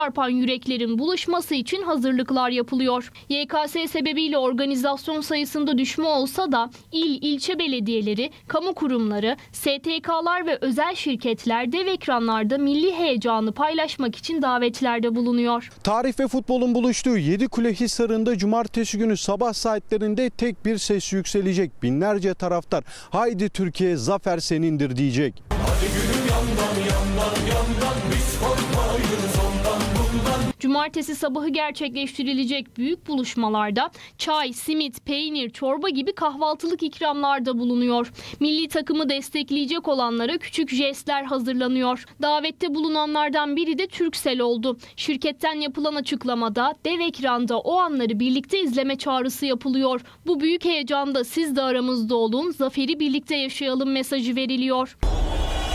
Çarpan yüreklerin buluşması için hazırlıklar yapılıyor. YKS sebebiyle organizasyon sayısında düşme olsa da ilçe belediyeleri, kamu kurumları, STK'lar ve özel şirketler dev ekranlarda milli heyecanı paylaşmak için davetlerde bulunuyor. Tarih ve futbolun buluştuğu Yedikulehisar'ında cumartesi günü sabah saatlerinde tek bir ses yükselecek. Binlerce taraftar "Haydi Türkiye, zafer senindir" diyecek. Hadi gülüm yandan biz korkmayız ondan bundan. Cumartesi sabahı gerçekleştirilecek büyük buluşmalarda çay, simit, peynir, çorba gibi kahvaltılık ikramlarda bulunuyor. Milli takımı destekleyecek olanlara küçük jestler hazırlanıyor. Davette bulunanlardan biri de Turkcell oldu. Şirketten yapılan açıklamada dev ekranda o anları birlikte izleme çağrısı yapılıyor. Bu büyük heyecanda siz de aramızda olun, zaferi birlikte yaşayalım mesajı veriliyor.